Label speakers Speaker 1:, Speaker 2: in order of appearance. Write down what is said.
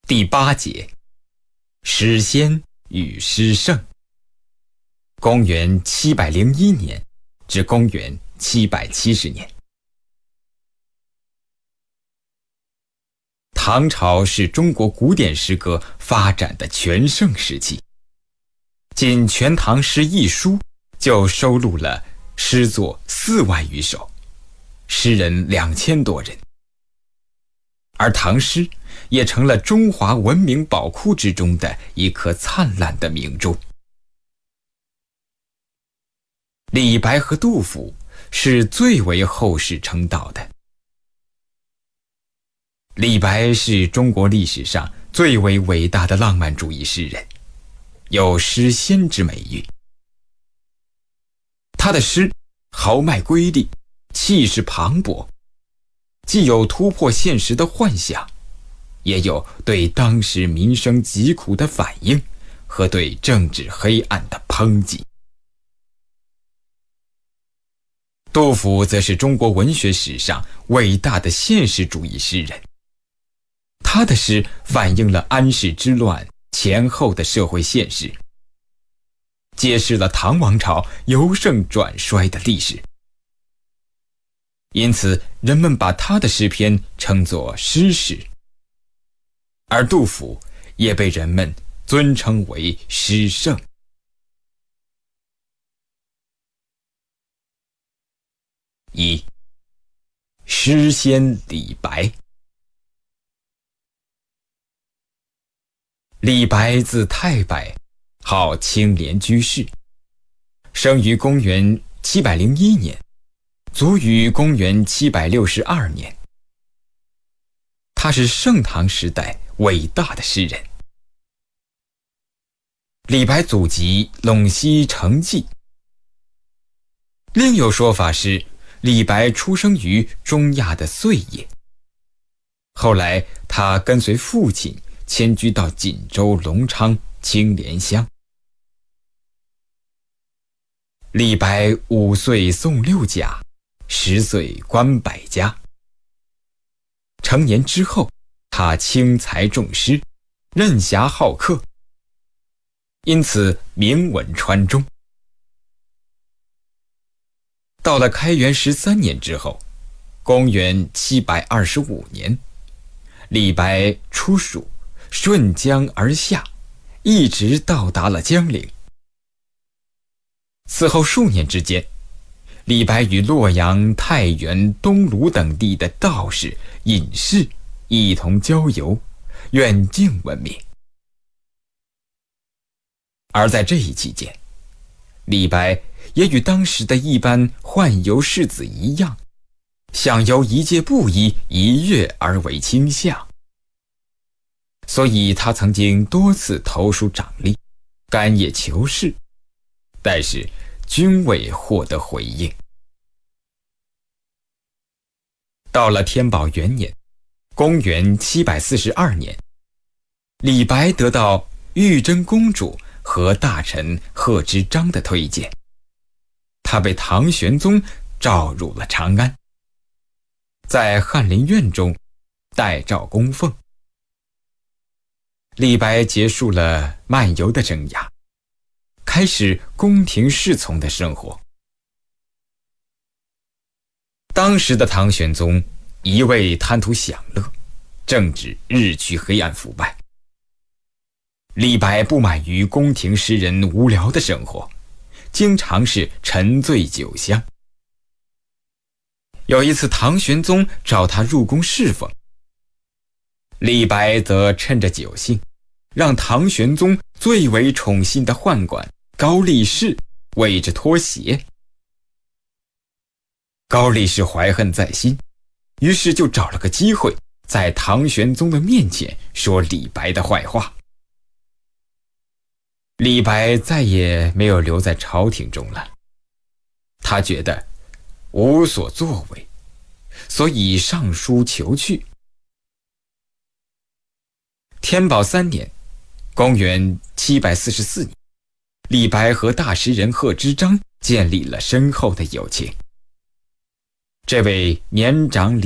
Speaker 1: 第8节，诗仙与诗圣。公元701年至公元770年。唐朝是中国古典诗歌发展的全盛时期，仅《全唐诗》一书就收录了诗作4万余首，诗人2000多人。而唐诗也成了中华文明宝库之中的一颗灿烂的明珠。李白和杜甫是最为后世称道的。李白是中国历史上最为伟大的浪漫主义诗人，有诗仙之美誉。他的诗豪迈瑰丽，气势磅礴，既有突破现实的幻想，也有对当时民生疾苦的反应和对政治黑暗的抨击。杜甫则是中国文学史上伟大的现实主义诗人，他的诗反映了安史之乱前后的社会现实，揭示了唐王朝由盛转衰的历史。因此人们把他的诗篇称作诗史，而杜甫也被人们尊称为诗圣。1. 诗仙李白。李白字太白，号青莲居士，生于公元701年，卒于公元762年。他是盛唐时代伟大的诗人。李白祖籍陇西成纪。另有说法是李白出生于中亚的碎叶，后来他跟随父亲迁居到锦州隆昌青莲乡。李白5岁诵6甲，10岁观百家。成年之后，他轻财重诗，任侠好客，因此名闻川中。到了开元13年之后，公元725年，李白出蜀，顺江而下，一直到达了江陵。此后数年之间，李白与洛阳、太原、东卢等地的道士、隐士一同郊游，远近闻名。而在这一期间，李白也与当时的一般宦游士子一样，想由一介布衣一跃而为卿相。所以他曾经多次投书掌吏，干谒求仕，但是均未获得回应。到了天宝元年，公元742年，李白得到玉真公主和大臣贺知章的推荐，他被唐玄宗召入了长安，在翰林院中待诏供奉。李白结束了漫游的生涯，开始宫廷侍从的生活。当时的唐玄宗一味贪图享乐，政治日趋黑暗腐败。李白不满于宫廷诗人无聊的生活，经常是沉醉酒香。有一次唐玄宗找他入宫侍奉，李白则趁着酒兴，让唐玄宗最为宠信的宦官高力士为之脱鞋。高力士怀恨在心，于是就找了个机会，在唐玄宗的面前说李白的坏话。李白再也没有留在朝廷中了，他觉得无所作为，所以上书求去。天宝3年，公元744年，李白和大诗人贺知章建立了深厚的友情。这位年长